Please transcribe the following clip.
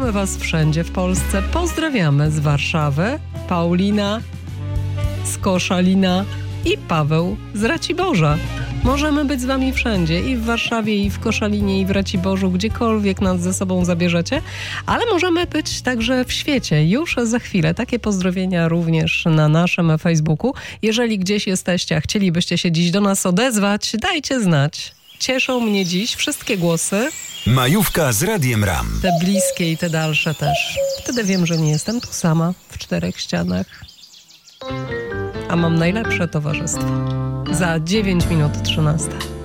Witamy Was wszędzie w Polsce. Pozdrawiamy z Warszawy, Paulina z Koszalina i Paweł z Raciborza. Możemy być z Wami wszędzie, i w Warszawie, i w Koszalinie, i w Raciborzu, gdziekolwiek nas ze sobą zabierzecie, ale możemy być także w świecie. Już za chwilę takie pozdrowienia również na naszym Facebooku. Jeżeli gdzieś jesteście, a chcielibyście się dziś do nas odezwać, dajcie znać. Cieszą mnie dziś wszystkie głosy. Majówka z Radiem RAM. Te bliskie i te dalsze też. Wtedy wiem, że nie jestem tu sama w czterech ścianach. A mam najlepsze towarzystwo. Za 9 minut 13.